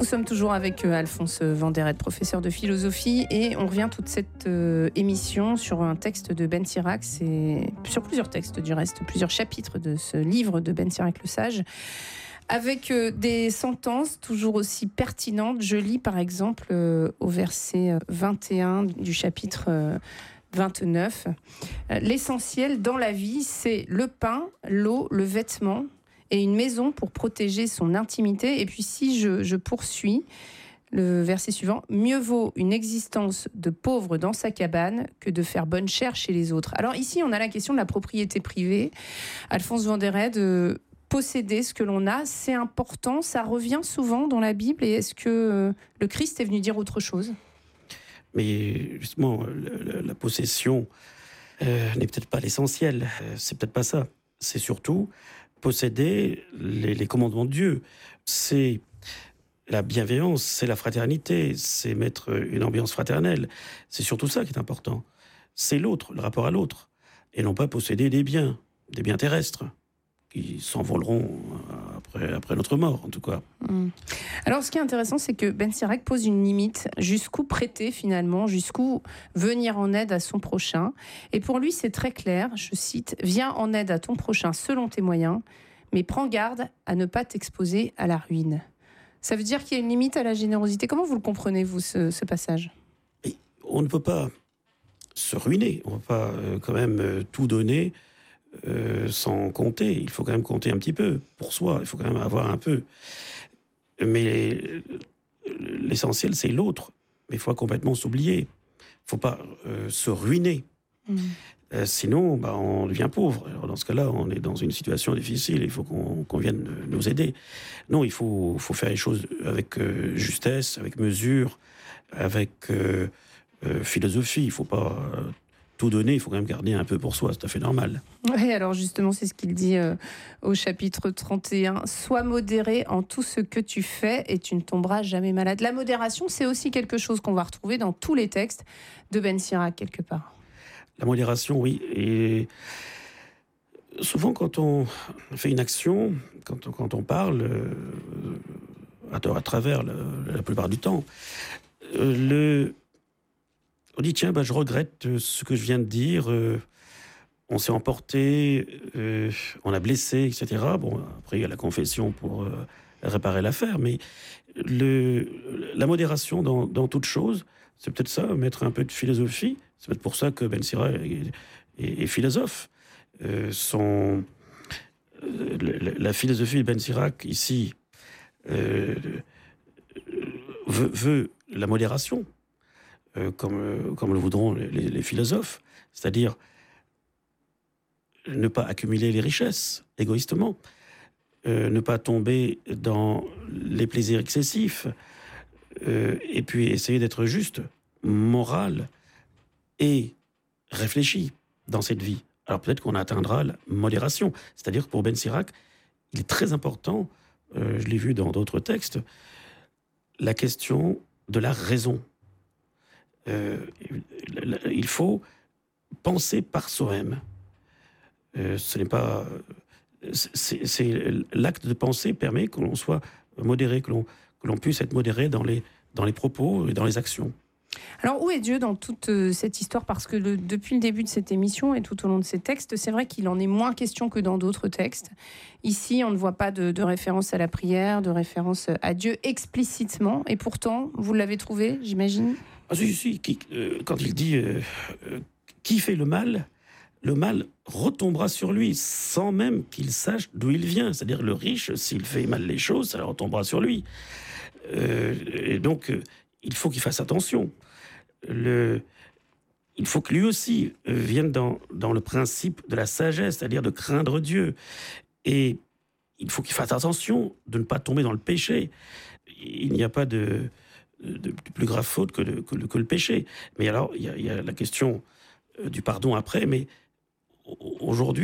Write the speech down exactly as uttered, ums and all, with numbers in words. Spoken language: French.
Nous sommes toujours avec euh, Alphonse Vanderhede, professeur de philosophie, et on revient toute cette euh, émission sur un texte de Ben Sirac, c'est sur plusieurs textes du reste, plusieurs chapitres de ce livre de Ben Sirac le Sage, avec euh, des sentences toujours aussi pertinentes. Je lis par exemple euh, au verset vingt et un du chapitre euh, vingt-neuf. Euh, L'essentiel dans la vie, c'est le pain, l'eau, le vêtement et une maison pour protéger son intimité. Et puis si je, je poursuis, le verset suivant, mieux vaut une existence de pauvre dans sa cabane que de faire bonne chère chez les autres. Alors ici, on a la question de la propriété privée. Alphonse Vanderhede, euh, posséder ce que l'on a, c'est important, ça revient souvent dans la Bible. Et est-ce que euh, le Christ est venu dire autre chose ? Mais justement, la, la possession euh, n'est peut-être pas l'essentiel. Euh, c'est peut-être pas ça. C'est surtout posséder les, les commandements de Dieu. C'est la bienveillance, c'est la fraternité, c'est mettre une ambiance fraternelle. C'est surtout ça qui est important. C'est l'autre, le rapport à l'autre. Et non pas posséder des biens, des biens terrestres, qui s'envoleront après, après notre mort, en tout cas. Mmh. Alors, ce qui est intéressant, c'est que Ben Sirac pose une limite. Jusqu'où prêter, finalement, jusqu'où venir en aide à son prochain. Et pour lui, c'est très clair, je cite, « Viens en aide à ton prochain selon tes moyens, mais prends garde à ne pas t'exposer à la ruine. » Ça veut dire qu'il y a une limite à la générosité. Comment vous le comprenez, vous, ce, ce passage ? Et on ne peut pas se ruiner. On ne peut pas euh, quand même euh, tout donner euh, sans compter. Il faut quand même compter un petit peu pour soi. Il faut quand même avoir un peu. Mais l'essentiel, c'est l'autre. Mais il faut pas complètement s'oublier. Il ne faut pas euh, se ruiner. Mmh. Euh, sinon, bah, on devient pauvre. Alors, dans ce cas-là, on est dans une situation difficile. Il faut qu'on, qu'on vienne nous aider. Non, il faut, faut faire les choses avec euh, justesse, avec mesure, avec euh, euh, philosophie. Il ne faut pas euh, tout donner. Il faut quand même garder un peu pour soi. C'est tout à fait normal. Oui, alors justement, c'est ce qu'il dit euh, au chapitre trente et un. « Sois modéré en tout ce que tu fais et tu ne tomberas jamais malade. » La modération, c'est aussi quelque chose qu'on va retrouver dans tous les textes de Ben Sirac, quelque part. La modération, oui. Et souvent, quand on fait une action, quand on, quand on parle, euh, à, à travers le, la plupart du temps, euh, le, on dit, tiens, bah, je regrette ce que je viens de dire, euh, on s'est emporté, euh, on a blessé, et cetera. Bon, après, il y a la confession pour euh, réparer l'affaire, mais le, la modération dans, dans toute chose, c'est peut-être ça, mettre un peu de philosophie. C'est peut-être pour ça que Ben Sirac est, est, est philosophe. Euh, son, euh, la, la philosophie de Ben Sirac, ici, euh, veut, veut la modération, euh, comme, comme le voudront les, les philosophes. C'est-à-dire ne pas accumuler les richesses égoïstement, euh, ne pas tomber dans les plaisirs excessifs, euh, et puis essayer d'être juste, moral et réfléchi dans cette vie. Alors peut-être qu'on atteindra la modération. C'est-à-dire que pour Ben Sirac, il est très important, euh, je l'ai vu dans d'autres textes, la question de la raison. Euh, il faut penser par soi-même. Euh, ce n'est pas... C'est, c'est, l'acte de penser permet que l'on soit modéré, que l'on, que l'on puisse être modéré dans les, dans les propos et dans les actions. Alors, où est Dieu dans toute euh, cette histoire ? Parce que le, depuis le début de cette émission et tout au long de ces textes, c'est vrai qu'il en est moins question que dans d'autres textes. Ici, on ne voit pas de, de référence à la prière, de référence à Dieu explicitement. Et pourtant, vous l'avez trouvé, j'imagine ? Ah, si, si, qui, euh, quand il dit euh, euh, « qui fait le mal ?» le mal retombera sur lui, sans même qu'il sache d'où il vient. C'est-à-dire le riche, s'il fait mal les choses, ça retombera sur lui. Euh, et donc, euh, il faut qu'il fasse attention. Le, il faut que lui aussi euh, vienne dans, dans le principe de la sagesse, c'est-à-dire de craindre Dieu. Et il faut qu'il fasse attention de ne pas tomber dans le péché. Il n'y a pas de, de, de plus grave faute que, de, que, le, que le péché. Mais alors, il y a, il y a la question du pardon après, mais aujourd'hui,